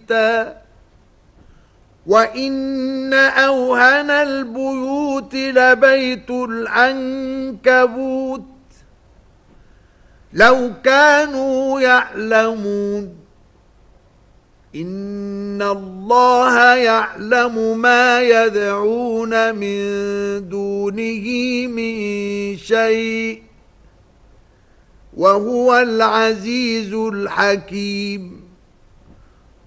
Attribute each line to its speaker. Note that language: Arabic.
Speaker 1: بيتا وإن أوهن البيوت لبيت العنكبوت لو كانوا يعلمون إن الله يعلم ما يدعون من دونه من شيء وهو العزيز الحكيم